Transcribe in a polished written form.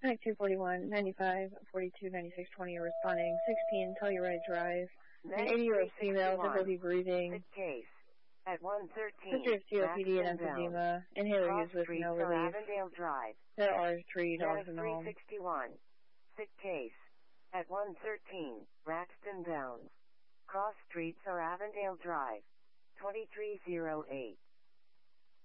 Connect 241, 95, 42, 96, 20 are responding. 16, Telluride Drive. An 80-year-old female, difficulty breathing. Case at 113. History of COPD and emphysema. Inhaler used with no relief. Avondale Drive. There are 3 dogs in the home. 361. Sick case at 113. Braxton Downs. Cross streets are Avondale Drive. 2308.